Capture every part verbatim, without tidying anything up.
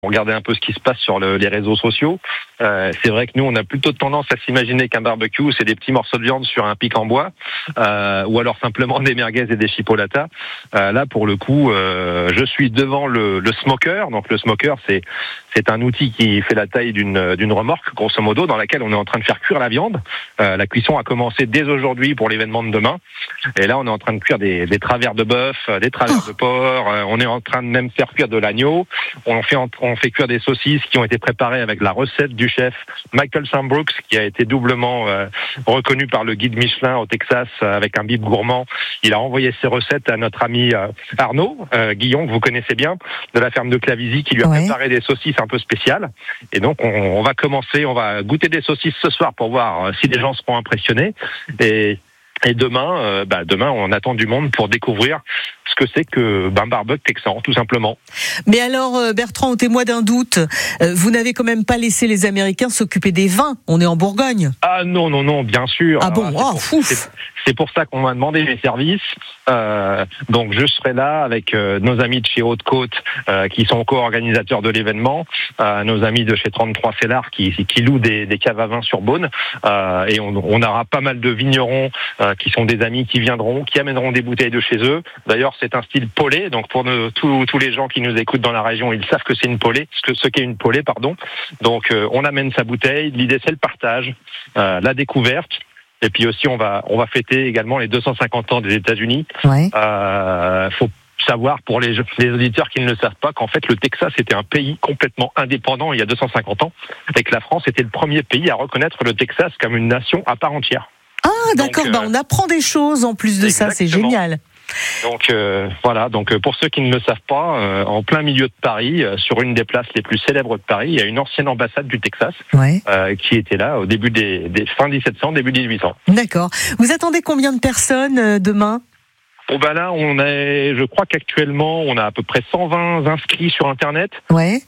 Regardez un peu ce qui se passe sur le, les réseaux sociaux. Euh, c'est vrai que nous, on a plutôt tendance à s'imaginer qu'un barbecue, c'est des petits morceaux de viande sur un pic en bois, euh, ou alors simplement des merguez et des chipolatas. Euh, là, pour le coup, euh, je suis devant le, le smoker. Donc, le smoker, c'est c'est un outil qui fait la taille d'une d'une remorque, grosso modo, dans laquelle on est en train de faire cuire la viande. Euh, la cuisson a commencé dès aujourd'hui pour l'événement de demain. Et là, on est en train de cuire des, des travers de bœuf, des travers de porc. Euh, on est en train de même faire cuire de l'agneau. On fait on fait cuire des saucisses qui ont été préparées avec la recette du chef Michael Sambrooks, qui a été doublement euh, reconnu par le guide Michelin au Texas euh, avec un bib gourmand. Il a envoyé ses recettes à notre ami euh, Arnaud euh, Guillon, que vous connaissez bien, de la ferme de Clavisy, qui lui a ouais. préparé des saucisses un peu spéciales. Et donc, on, on va commencer, on va goûter des saucisses ce soir pour voir euh, si les gens seront impressionnés. Et Et demain, euh, bah demain, on attend du monde pour découvrir ce que c'est que ben, barbecue texan, tout simplement. Mais alors, Bertrand, ôtez-moi d'un doute, vous n'avez quand même pas laissé les Américains s'occuper des vins. On est en Bourgogne. Ah non, non, non, bien sûr. Ah bon, Alors, oh, c'est, pour, c'est, c'est pour ça qu'on m'a demandé mes services. Euh, donc, je serai là avec euh, nos amis de chez Haute-Côte, euh, qui sont co-organisateurs de l'événement, euh, nos amis de chez trente-trois Cellars, qui, qui louent des, des caves à vin sur Beaune. Euh, et on, on aura pas mal de vignerons euh, qui sont des amis qui viendront, qui amèneront des bouteilles de chez eux. D'ailleurs, c'est un style polé, donc pour nous, tous, tous les gens qui nous écoutent dans la région, ils savent que c'est une polé, ce que ce qu'est une polé, pardon. Donc euh, on amène sa bouteille. L'idée, c'est le partage, euh, la découverte, et puis aussi on va on va fêter également les deux cent cinquante ans des États-Unis. Ouais. Euh, faut savoir pour les, les auditeurs qui ne le savent pas qu'en fait le Texas était un pays complètement indépendant il y a deux cent cinquante ans, et que la France était le premier pays à reconnaître le Texas comme une nation à part entière. Ah d'accord, donc, euh, bah, on apprend des choses en plus de exactement. Ça, c'est génial. Donc euh, voilà, donc pour ceux qui ne le savent pas, euh, en plein milieu de Paris, euh, sur une des places les plus célèbres de Paris, il y a une ancienne ambassade du Texas ouais. euh, qui était là au début des, des fin dix-sept cents, début dix-huit cents. D'accord. Vous attendez combien de personnes euh, demain ? Bon ben là, on est, je crois qu'actuellement, on a à peu près cent vingt inscrits sur Internet. Ouais.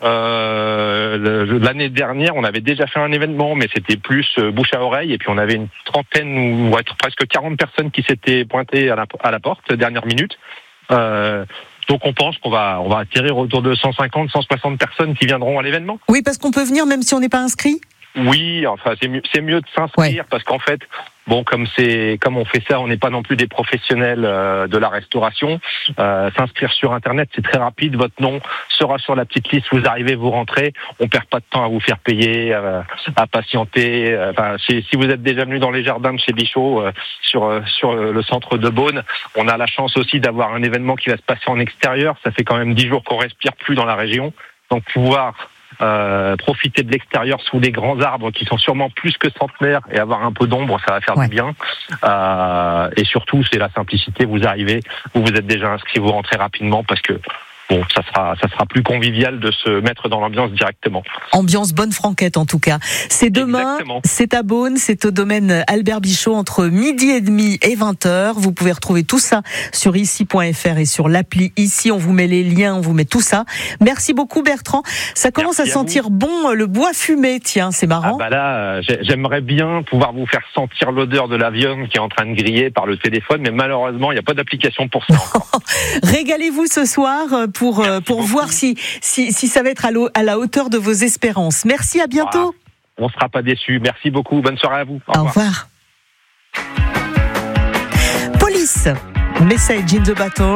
Euh, l'année dernière, on avait déjà fait un événement, mais c'était plus bouche à oreille, et puis on avait une trentaine ou ouais, presque quarante personnes qui s'étaient pointées à la, à la porte dernière minute. Euh, donc on pense qu'on va, on va atterrir autour de cent cinquante, cent soixante personnes qui viendront à l'événement. Oui, parce qu'on peut venir même si on n'est pas inscrit. Oui, enfin c'est mieux, c'est mieux de s'inscrire ouais. parce qu'en fait, bon comme c'est comme on fait ça, on n'est pas non plus des professionnels euh, de la restauration. Euh, s'inscrire sur Internet, c'est très rapide. Votre nom sera sur la petite liste. Vous arrivez, vous rentrez. On perd pas de temps à vous faire payer, euh, à patienter. Enfin, si, si vous êtes déjà venu dans les jardins de chez Bichot, euh, sur euh, sur le centre de Beaune, on a la chance aussi d'avoir un événement qui va se passer en extérieur. Ça fait quand même dix jours qu'on respire plus dans la région, donc pouvoir Euh, profiter de l'extérieur sous des grands arbres qui sont sûrement plus que centenaires et avoir un peu d'ombre, ça va faire ouais. du bien. Euh, et surtout, c'est la simplicité. Vous arrivez, vous vous êtes déjà inscrit, vous rentrez rapidement parce que bon, ça sera, ça sera plus convivial de se mettre dans l'ambiance directement. Ambiance bonne franquette en tout cas. C'est demain, exactement. C'est à Beaune, c'est au domaine Albert Bichot entre midi et demi et vingt heures. Vous pouvez retrouver tout ça sur ici point f r et sur l'appli Ici. On vous met les liens, on vous met tout ça. Merci beaucoup Bertrand. Ça commence Merci à, à sentir vous. Bon le bois fumé. Tiens, c'est marrant. Ah bah là, j'aimerais bien pouvoir vous faire sentir l'odeur de la viande qui est en train de griller par le téléphone, mais malheureusement, il n'y a pas d'application pour ça. Régalez-vous ce soir pour Merci pour beaucoup. Voir si, si si ça va être à, à la hauteur de vos espérances. Merci, à bientôt. Voilà. On ne sera pas déçus. Merci beaucoup. Bonne soirée à vous. Au, Au revoir. revoir. Police, Message in the Battle.